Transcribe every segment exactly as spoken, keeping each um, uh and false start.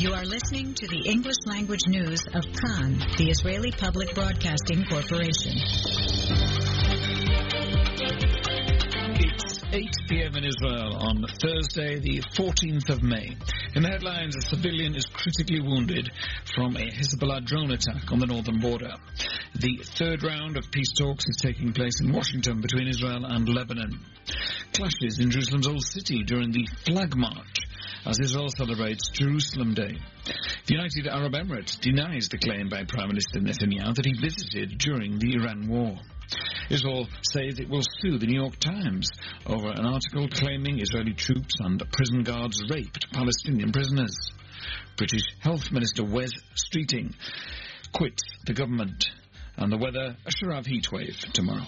You are listening to the English language news of Kan, the Israeli Public Broadcasting Corporation. It's eight p.m. in Israel on Thursday, the fourteenth of May. In the headlines, a civilian is critically wounded from a Hezbollah drone attack on the northern border. The third round of peace talks is taking place in Washington between Israel and Lebanon. Clashes in Jerusalem's Old City during the Flag March as Israel celebrates Jerusalem Day. The United Arab Emirates denies the claim by Prime Minister Netanyahu that he visited during the Iran war. Israel says it will sue the New York Times over an article claiming Israeli troops and prison guards raped Palestinian prisoners. British Health Minister Wes Streeting quits the government. And the weather, a Sharav heatwave tomorrow.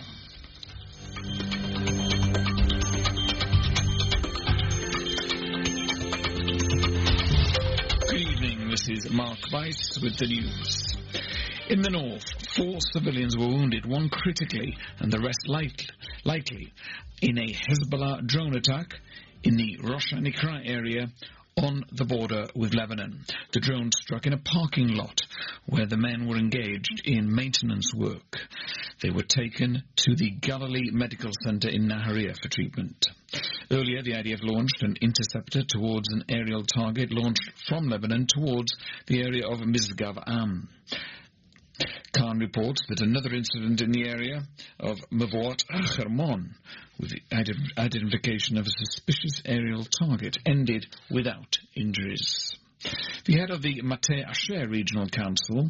Good evening, this is Mark Weiss with the news. In the north, four civilians were wounded, one critically and the rest light, likely, in a Hezbollah drone attack in the Rosh Nikra area on the border with Lebanon. The drone struck in a parking lot where the men were engaged in maintenance work. They were taken to the Galilee Medical Center in Nahariya for treatment. Earlier, the I D F launched an interceptor towards an aerial target launched from Lebanon towards the area of Misgav Am. Khan reports that another incident in the area of Mavot Hermon, with the ident- identification of a suspicious aerial target, ended without injuries. The head of the Mate Asher Regional Council,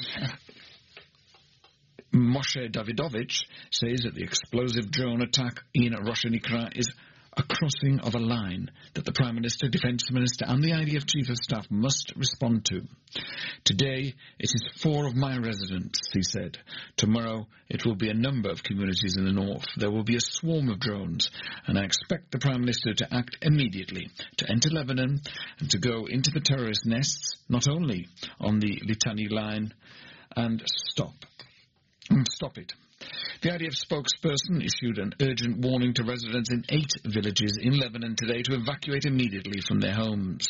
Moshe Davidovich, says that the explosive drone attack in Rosh Nikra is a crossing of a line that the Prime Minister, Defence Minister and the I D F Chief of Staff must respond to. Today, it is four of my residents, he said. Tomorrow, it will be a number of communities in the north. There will be a swarm of drones, and I expect the Prime Minister to act immediately, to enter Lebanon and to go into the terrorist nests, not only on the Litani line, and stop. And stop it. The I D F spokesperson issued an urgent warning to residents in eight villages in Lebanon today to evacuate immediately from their homes.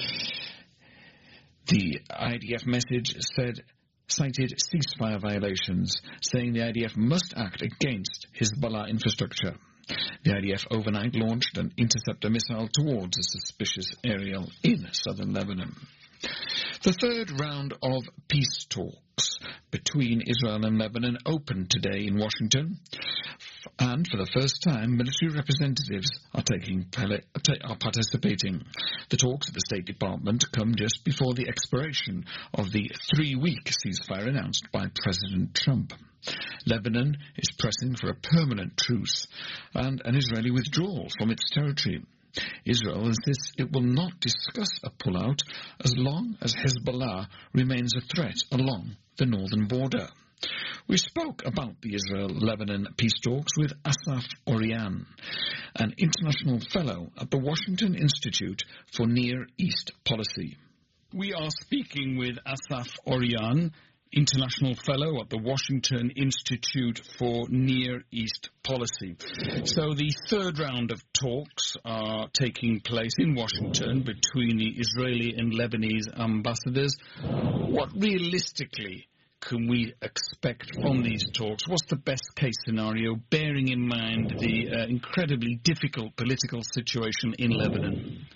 The I D F message said, cited ceasefire violations, saying the I D F must act against Hezbollah infrastructure. The I D F overnight launched an interceptor missile towards a suspicious area in southern Lebanon. The third round of peace talks between Israel and Lebanon opened today in Washington, and for the first time, military representatives are taking are participating. The talks at the State Department come just before the expiration of the three-week ceasefire announced by President Trump. Lebanon is pressing for a permanent truce and an Israeli withdrawal from its territory. Israel insists it will not discuss a pullout as long as Hezbollah remains a threat along the northern border. We spoke about the Israel-Lebanon peace talks with Asaf Orian, an international fellow at the Washington Institute for Near East Policy. We are speaking with Asaf Orian, International Fellow at the Washington Institute for Near East Policy. So the third round of talks are taking place in Washington between the Israeli and Lebanese ambassadors. What realistically can we expect from these talks? What's the best case scenario, bearing in mind the uh, incredibly difficult political situation in Lebanon?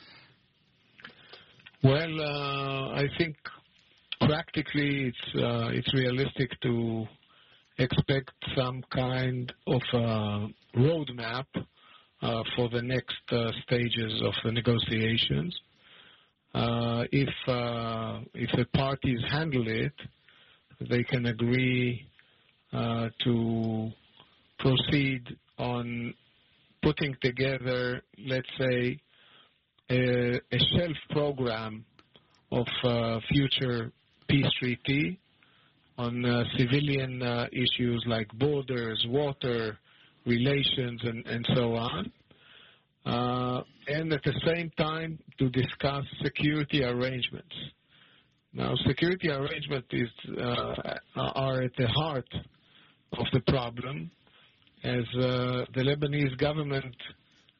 Well, uh, I think practically, it's uh, it's realistic to expect some kind of uh, roadmap uh, for the next uh, stages of the negotiations. Uh, if uh, if the parties handle it, they can agree uh, to proceed on putting together, let's say, a, a shelf program of uh, future peace treaty on uh, civilian uh, issues like borders, water, relations, and, and so on. Uh, and at the same time to discuss security arrangements. Now, security arrangements is, uh, are at the heart of the problem, as uh, the Lebanese government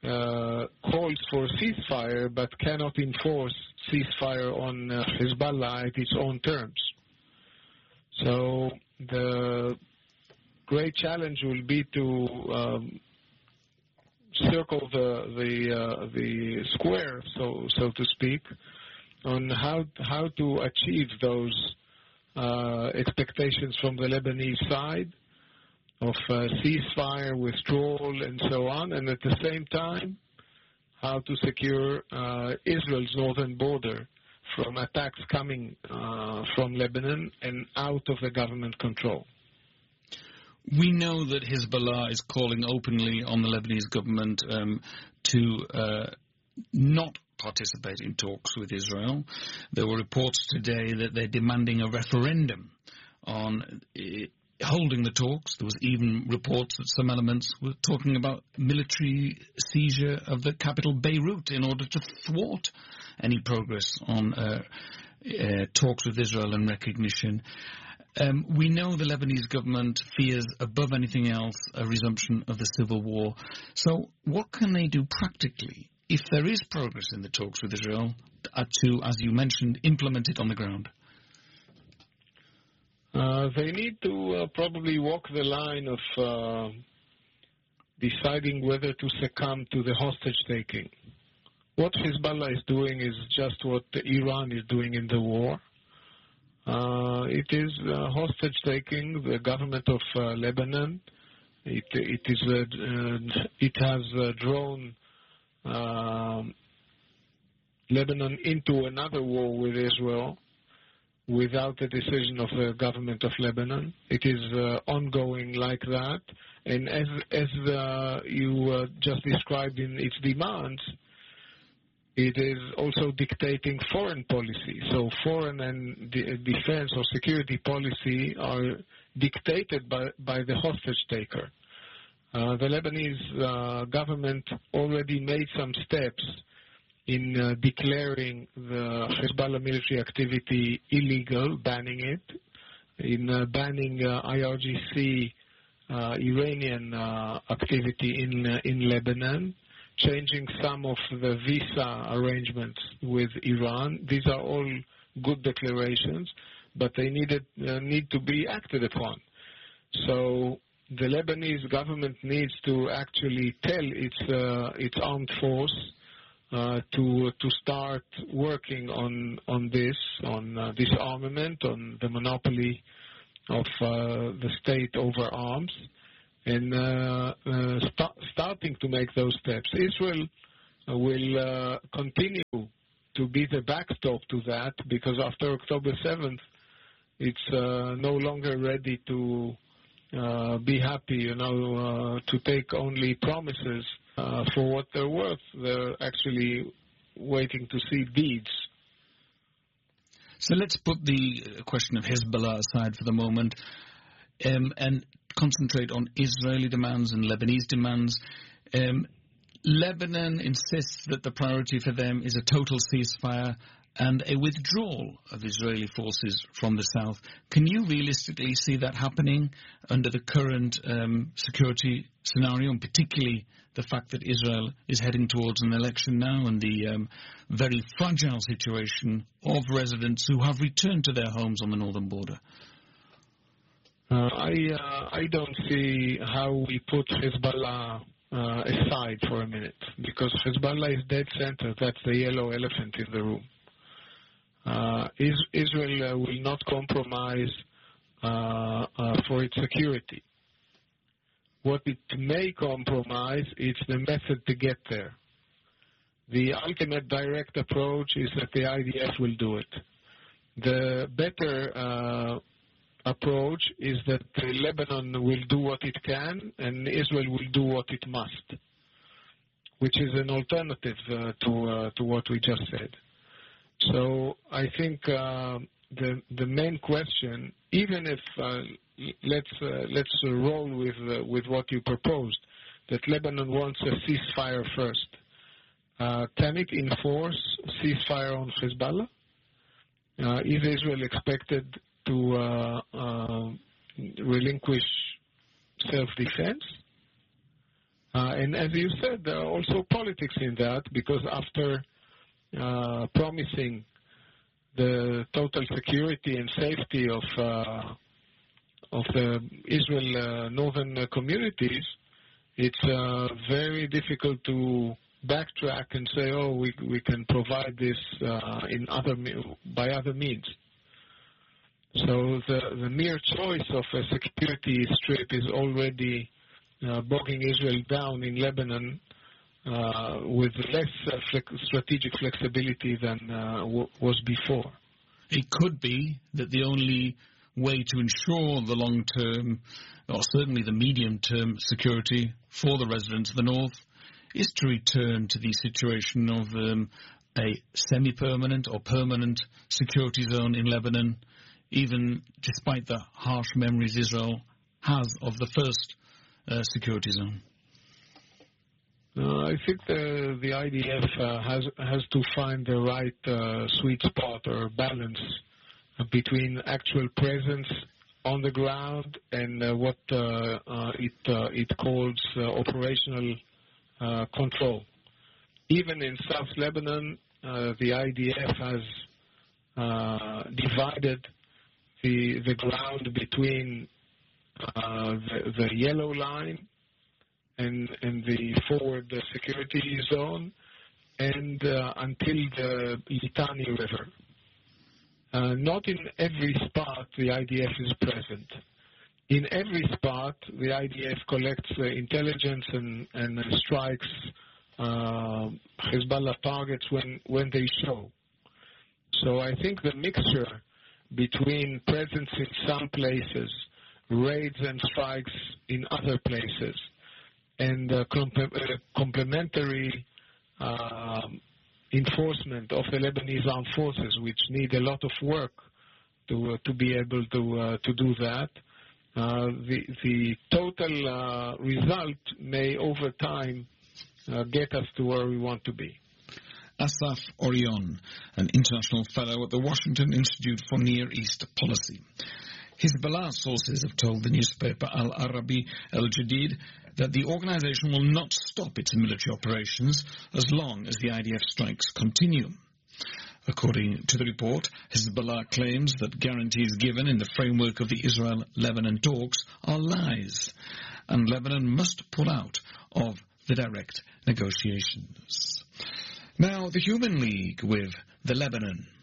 uh, calls for ceasefire but cannot enforce ceasefire on uh, Hezbollah at its own terms. So the great challenge will be to um, circle the the uh, the square, so so to speak, on how how to achieve those uh, expectations from the Lebanese side of uh, ceasefire, withdrawal, and so on, and at the same time, how to secure uh, Israel's northern border from attacks coming uh, from Lebanon and out of the government control. We know that Hezbollah is calling openly on the Lebanese government um, to uh, not participate in talks with Israel. There were reports today that they're demanding a referendum on uh, holding the talks. There was even reports that some elements were talking about military seizure of the capital Beirut in order to thwart any progress on uh, uh, talks with Israel and recognition. Um, we know the Lebanese government fears above anything else a resumption of the civil war. So what can they do practically, if there is progress in the talks with Israel, uh, to, as you mentioned, implement it on the ground? Uh, they need to uh, probably walk the line of uh, deciding whether to succumb to the hostage-taking. What Hezbollah is doing is just what Iran is doing in the war. Uh, it is uh, hostage-taking the government of uh, Lebanon. It, it is uh, uh, it has uh, drawn uh, Lebanon into another war with Israel without the decision of the government of Lebanon. It is uh, ongoing like that, and as as uh, you uh, just described in its demands, it is also dictating foreign policy. So foreign and de- defense or security policy are dictated by, by the hostage taker. Uh, the Lebanese uh, government already made some steps in uh, declaring the Hezbollah military activity illegal, banning it, in uh, banning uh, I R G C uh, Iranian uh, activity in uh, in Lebanon, changing some of the visa arrangements with Iran. These are all good declarations, but they needed, uh, need to be acted upon. So the Lebanese government needs to actually tell its uh, its armed force uh, to to start working on on this, on uh, disarmament, on the monopoly of uh, the state over arms, and uh, uh, st- starting to make those steps. Israel uh, will uh, continue to be the backstop to that, because after October seventh, it's uh, no longer ready to uh, be happy, you know, uh, to take only promises uh, for what they're worth. They're actually waiting to see deeds. So let's put the question of Hezbollah aside for the moment um, and concentrate on Israeli demands and Lebanese demands. Um, Lebanon insists that the priority for them is a total ceasefire and a withdrawal of Israeli forces from the south. Can you realistically see that happening under the current um, security scenario, and particularly the fact that Israel is heading towards an election now and the um, very fragile situation of residents who have returned to their homes on the northern border? Uh, I uh, I don't see how we put Hezbollah uh, aside for a minute, because Hezbollah is dead center. That's the yellow elephant in the room. Uh, is, Israel uh, will not compromise uh, uh, for its security. What it may compromise is the method to get there. The ultimate direct approach is that the I D F will do it. The better uh, approach is that Lebanon will do what it can and Israel will do what it must, which is an alternative uh, to uh, to what we just said. So I think uh, the the main question, even if uh, let's uh, let's uh, roll with uh, with what you proposed, that Lebanon wants a ceasefire first, uh, can it enforce ceasefire on Hezbollah? Uh, is Israel expected to uh, uh, relinquish self-defense? Uh, and as you said, there are also politics in that, because after uh, promising the total security and safety of uh, of the Israel uh, northern uh, communities, it's uh, very difficult to backtrack and say, oh, we we can provide this uh, in other by other means. So the the mere choice of a security strip is already uh, bogging Israel down in Lebanon uh, with less uh, flex- strategic flexibility than uh, w- was before. It could be that the only way to ensure the long-term, or certainly the medium-term security for the residents of the north is to return to the situation of um, a semi-permanent or permanent security zone in Lebanon, even despite the harsh memories Israel has of the first uh, security zone. Uh, I think the the I D F uh, has has to find the right uh, sweet spot or balance between actual presence on the ground and uh, what uh, uh, it uh, it calls uh, operational uh, control. Even in South Lebanon, uh, the I D F has uh, divided the the ground between uh, the, the yellow line and, and the forward security zone, and uh, until the Litani River. Uh, not in every spot the I D F is present. In every spot, the I D F collects uh, intelligence and, and uh, strikes uh, Hezbollah targets when, when they show. So I think the mixture between presence in some places, raids and strikes in other places, and uh, comp- uh, complementary uh, enforcement of the Lebanese armed forces, which need a lot of work to uh, to be able to uh, to do that. Uh, the the total uh, result may, over time, uh, get us to where we want to be. Asaf Orion, an international fellow at the Washington Institute for Near East Policy. Hezbollah sources have told the newspaper Al Arabi Al Jadid that the organization will not stop its military operations as long as the I D F strikes continue. According to the report, Hezbollah claims that guarantees given in the framework of the Israel-Lebanon talks are lies, and Lebanon must pull out of the direct negotiations. Now, the Human League with the Lebanon.